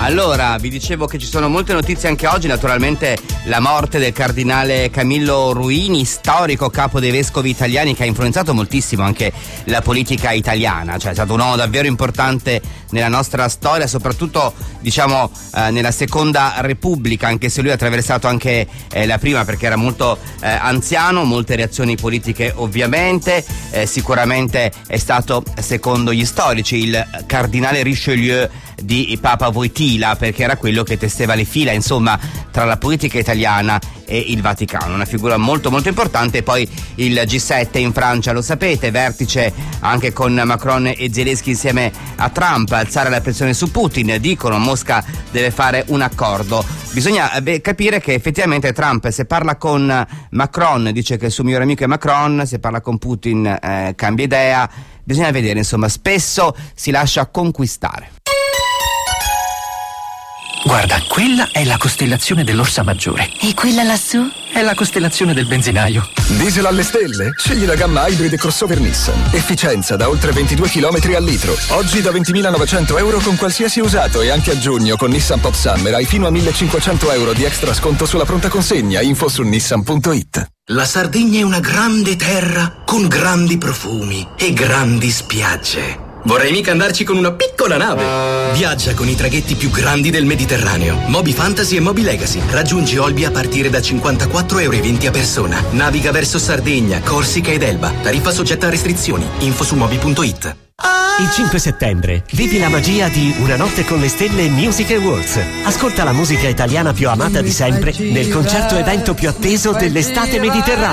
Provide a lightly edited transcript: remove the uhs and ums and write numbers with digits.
Allora, vi dicevo che ci sono molte notizie anche oggi, naturalmente la morte del cardinale Camillo Ruini, storico capo dei vescovi italiani che ha influenzato moltissimo anche la politica italiana, cioè è stato un uomo davvero importante nella nostra storia, soprattutto diciamo nella seconda Repubblica, anche se lui ha attraversato anche la prima perché era molto anziano, molte reazioni politiche ovviamente, sicuramente è stato, secondo gli storici, il cardinale Richelieu di Papa Wojtyla, perché era quello che tesseva le fila, insomma, tra la politica italiana e il Vaticano, una figura molto molto importante. Poi il G7 in Francia, lo sapete, vertice anche con Macron e Zelensky insieme a Trump, alzare la pressione su Putin, dicono Mosca deve fare un accordo. Bisogna capire che effettivamente Trump, se parla con Macron, dice che il suo migliore amico è Macron, se parla con Putin cambia idea, bisogna vedere, insomma, spesso si lascia conquistare. Guarda, quella è la costellazione dell'Orsa Maggiore. E quella lassù? È la costellazione del benzinaio. Diesel alle stelle? Scegli la gamma Hybrid e crossover Nissan. Efficienza da oltre 22 km al litro. Oggi da 20.900 euro con qualsiasi usato, e anche a giugno con Nissan Pop Summer hai fino a 1.500 euro di extra sconto sulla pronta consegna. Info su nissan.it. La Sardegna è una grande terra con grandi profumi e grandi spiagge. Vorrei mica andarci con una piccola nave. Viaggia con i traghetti più grandi del Mediterraneo. Moby Fantasy e Moby Legacy. Raggiungi Olbia a partire da 54,20 € a persona. Naviga verso Sardegna, Corsica ed Elba. Tariffa soggetta a restrizioni. Info su moby.it. Il 5 settembre vivi la magia di Una notte con le stelle Music Awards. Ascolta la musica italiana più amata di sempre nel concerto evento più atteso dell'estate mediterranea.